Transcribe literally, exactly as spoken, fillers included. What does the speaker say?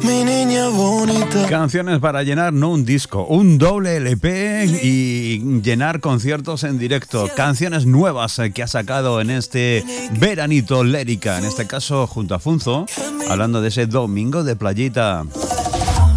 mi niña bonita. Canciones para llenar, no un disco, un doble L P y llenar conciertos en directo. Canciones nuevas que ha sacado en este veranito Lérica, en este caso junto a Funzo, hablando de ese domingo de playita.